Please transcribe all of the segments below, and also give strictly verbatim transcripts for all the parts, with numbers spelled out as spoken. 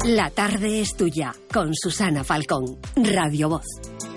La tarde es tuya, con Susana Falcón, Radio Voz.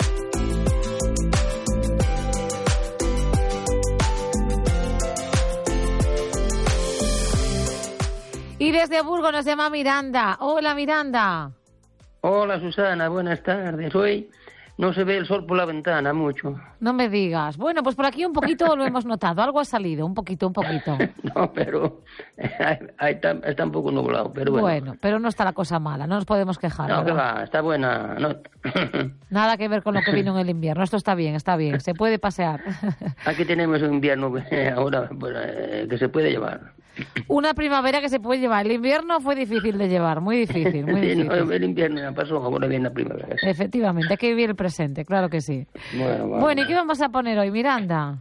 Y desde Burgos nos llama Miranda. Hola, Miranda. Hola, Susana, buenas tardes. Hoy no se ve el sol por la ventana mucho. No me digas. Bueno, pues por aquí un poquito lo hemos notado. Algo ha salido, un poquito, un poquito. No, pero ahí está, está un poco nublado, pero bueno. Bueno, pero no está la cosa mala, no nos podemos quejar. No, ¿verdad? que va, está buena. No. Nada que ver con lo que vino en el invierno. Esto está bien, está bien. Se puede pasear. Aquí tenemos un invierno ahora pues, eh, que se puede llevar. Una primavera que se puede llevar. El invierno fue difícil de llevar, muy difícil, muy difícil. Sí, no, el invierno ya pasó, ahora viene la primavera. Sí. Efectivamente, hay que vivir el presente, claro que sí. Bueno, vamos. Bueno, ¿y qué vamos a poner hoy, Miranda?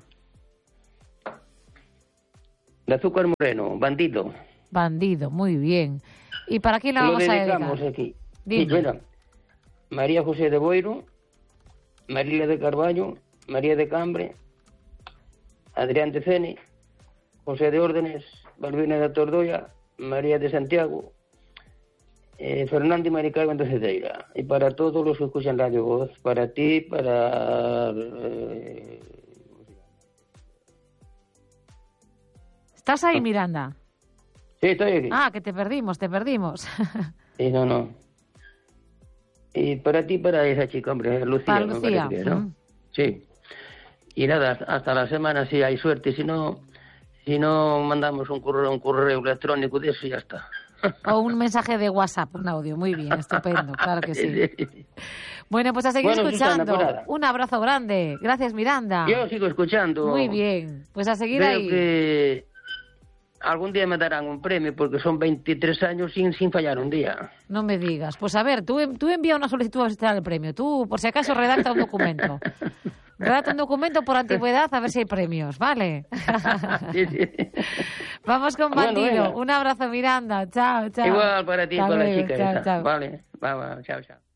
De Azúcar Moreno, Bandido. Bandido, muy bien. ¿Y para quién la Lo vamos a dedicamos dedicar? aquí. Dime. Sí, mira, María José de Boiro, María de Carballo, María de Cambre, Adrián de Cene, José de Órdenes, Balbina de Tordoya, María de Santiago, eh, Fernando y Mari Carmen de Cedeira. Y para todos los que escuchan Radio Voz, para ti, para... Eh... ¿Estás ahí, Miranda? Sí, estoy aquí. Ah, que te perdimos, te perdimos. Sí, no, no. Y para ti, para esa chica, hombre, Lucía. Para me Lucía. parece que, ¿no? Mm. Sí. Y nada, hasta la semana si hay suerte, si no... Si no, mandamos un correo, un correo electrónico de eso y ya está. O un mensaje de WhatsApp, un audio. Muy bien, estupendo, claro que sí. Bueno, pues a seguir Bueno, escuchando. Susana, un abrazo grande. Gracias, Miranda. Yo sigo escuchando. Muy bien, pues a seguir Creo ahí. que algún día me darán un premio porque son veintitrés años sin, sin fallar un día. No me digas. Pues a ver, tú, tú envía una solicitud a solicitar el premio. Tú, por si acaso, redacta un documento. Redacta un documento por antigüedad a ver si hay premios, ¿vale? Sí, sí. Vamos con Bueno, Bandido. venga. Un abrazo, Miranda. Chao, chao. Igual para ti y Hasta para la luego. chica Chao, esa. chao. Vale, va, va, chao, chao.